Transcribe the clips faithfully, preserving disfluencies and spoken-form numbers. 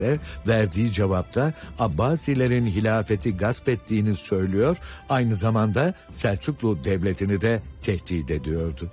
ve verdiği cevapta Abbasilerin hilafeti gasp ettiğini söylüyor, aynı zamanda Selçuklu Devleti'ni de tehdit ediyordu.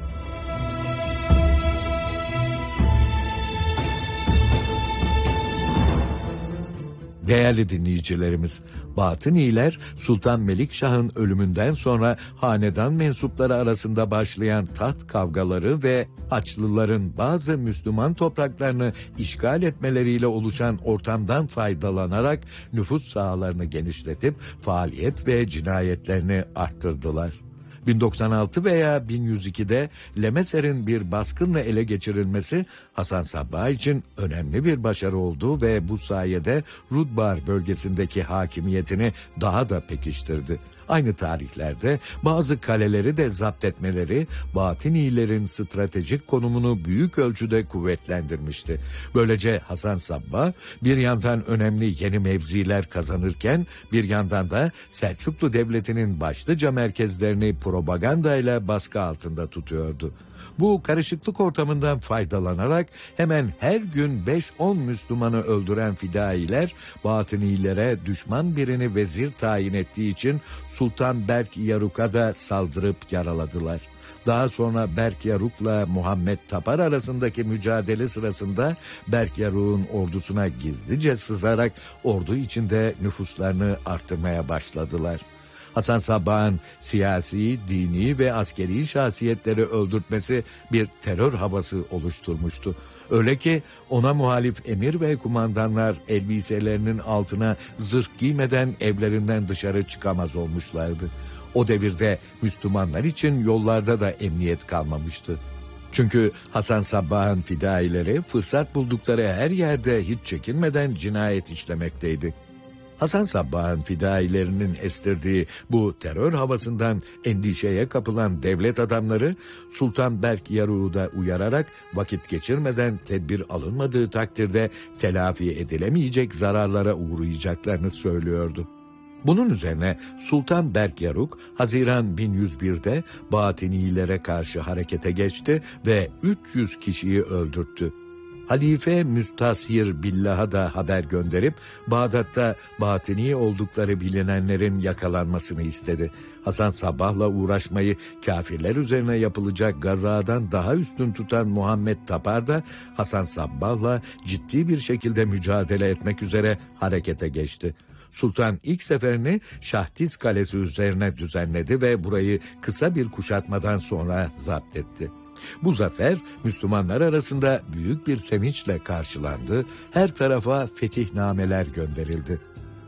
Değerli dinleyicilerimiz, Batıniler Sultan Melikşah'ın ölümünden sonra hanedan mensupları arasında başlayan taht kavgaları ve Haçlıların bazı Müslüman topraklarını işgal etmeleriyle oluşan ortamdan faydalanarak nüfus sahalarını genişletip faaliyet ve cinayetlerini arttırdılar. bin doksan altı veya bin yüz ikide Lemeser'in bir baskınla ele geçirilmesi Hasan Sabbah için önemli bir başarı oldu ve bu sayede Rudbar bölgesindeki hakimiyetini daha da pekiştirdi. Aynı tarihlerde bazı kaleleri de zapt etmeleri Batınilerin stratejik konumunu büyük ölçüde kuvvetlendirmişti. Böylece Hasan Sabbah bir yandan önemli yeni mevziler kazanırken bir yandan da Selçuklu Devleti'nin başlıca merkezlerini propagandayla baskı altında tutuyordu. Bu karışıklık ortamından faydalanarak hemen her gün beş on Müslümanı öldüren fidailer Batınilere düşman birini vezir tayin ettiği için Sultan Berk Yaruk'a da saldırıp yaraladılar. Daha sonra Berk Yaruk'la Muhammed Tapar arasındaki mücadele sırasında Berk Yaruk'un ordusuna gizlice sızarak ordu içinde nüfuslarını artırmaya başladılar. Hasan Sabbah'ın siyasi, dini ve askeri şahsiyetleri öldürtmesi bir terör havası oluşturmuştu. Öyle ki ona muhalif emir ve kumandanlar elbiselerinin altına zırh giymeden evlerinden dışarı çıkamaz olmuşlardı. O devirde Müslümanlar için yollarda da emniyet kalmamıştı. Çünkü Hasan Sabbah'ın fidaileri fırsat buldukları her yerde hiç çekinmeden cinayet işlemekteydi. Hasan Sabbah'ın fidailerinin estirdiği bu terör havasından endişeye kapılan devlet adamları Sultan Berk Yaruk'u da uyararak vakit geçirmeden tedbir alınmadığı takdirde telafi edilemeyecek zararlara uğrayacaklarını söylüyordu. Bunun üzerine Sultan Berk Yaruk Haziran bin yüz birde Batınilere karşı harekete geçti ve üç yüz kişiyi öldürttü. Halife Müstashir Billah'a da haber gönderip Bağdat'ta Batıni oldukları bilinenlerin yakalanmasını istedi. Hasan Sabbah'la uğraşmayı kafirler üzerine yapılacak gazadan daha üstün tutan Muhammed Tapar da Hasan Sabbah'la ciddi bir şekilde mücadele etmek üzere harekete geçti. Sultan ilk seferini Şahtiz Kalesi üzerine düzenledi ve burayı kısa bir kuşatmadan sonra zapt etti. Bu zafer Müslümanlar arasında büyük bir sevinçle karşılandı, her tarafa fetihnameler gönderildi.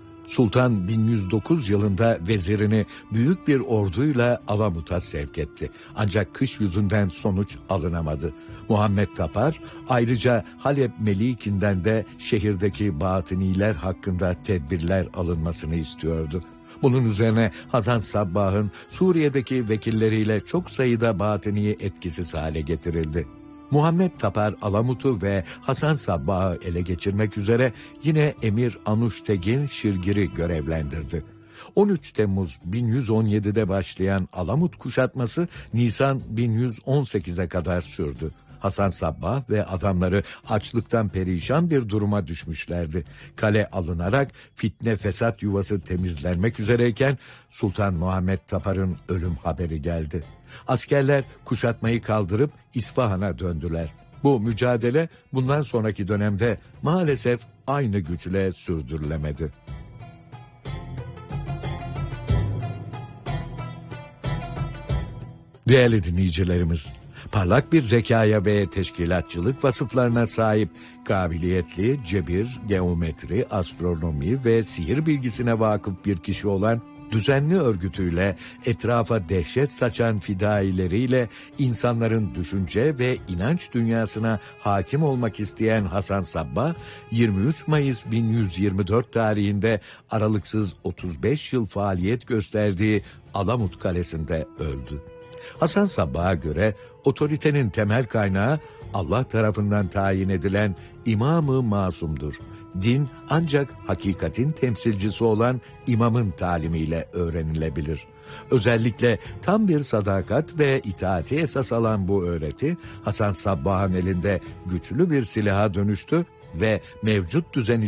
Sultan bin yüz dokuz yılında vezirini büyük bir orduyla Alamut'a sevk etti. Ancak kış yüzünden sonuç alınamadı. Muhammed Tapar ayrıca Halep Melikinden de şehirdeki Batıniler hakkında tedbirler alınmasını istiyordu. Bunun üzerine Hasan Sabbah'ın Suriye'deki vekilleriyle çok sayıda Batıni etkisiz hale getirildi. Muhammed Tapar Alamut'u ve Hasan Sabbah'ı ele geçirmek üzere yine Emir Anuştegin Şirgir'i görevlendirdi. on üç Temmuz bin yüz on yedide başlayan Alamut kuşatması Nisan bin yüz on sekize kadar sürdü. Hasan Sabbah ve adamları açlıktan perişan bir duruma düşmüşlerdi. Kale alınarak fitne fesat yuvası temizlenmek üzereyken Sultan Muhammed Tapar'ın ölüm haberi geldi. Askerler kuşatmayı kaldırıp İsfahan'a döndüler. Bu mücadele bundan sonraki dönemde maalesef aynı güçle sürdürülemedi. Değerli dinleyicilerimiz, parlak bir zekaya ve teşkilatçılık vasıflarına sahip, kabiliyetli, cebir, geometri, astronomi ve sihir bilgisine vakıf bir kişi olan, düzenli örgütüyle, etrafa dehşet saçan fidaileriyle insanların düşünce ve inanç dünyasına hakim olmak isteyen Hasan Sabbah, yirmi üç Mayıs bin yüz yirmi dört tarihinde aralıksız otuz beş yıl faaliyet gösterdiği Alamut Kalesi'nde öldü. Hasan Sabbah'a göre otoritenin temel kaynağı Allah tarafından tayin edilen İmam-ı Masum'dur. Din ancak hakikatin temsilcisi olan imamın talimiyle öğrenilebilir. Özellikle tam bir sadakat ve itaati esas alan bu öğreti Hasan Sabbah'ın elinde güçlü bir silaha dönüştü ve mevcut düzen